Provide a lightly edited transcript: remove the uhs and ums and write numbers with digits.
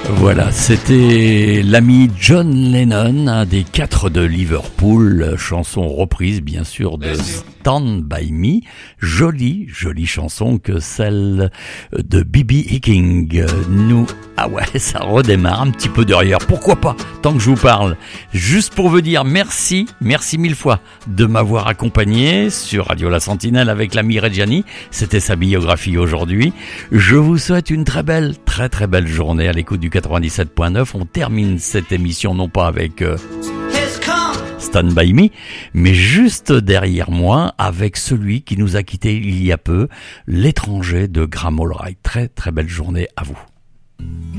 Voilà, c'était l'ami John Lennon, un des 4 de Liverpool, chanson reprise bien sûr de Stand By Me, jolie chanson que celle de B.B. King. Ah ouais, ça redémarre un petit peu derrière, pourquoi pas, tant que je vous parle. Juste pour vous dire merci mille fois de m'avoir accompagné sur Radio La Sentinelle avec l'ami Reggiani, c'était sa biographie aujourd'hui. Je vous souhaite une très belle journée à l'écoute du 97.9. On termine cette émission non pas avec Stand By Me, mais juste derrière moi avec celui qui nous a quittés il y a peu, L'étranger de Graham Allwright. Très belle journée à vous.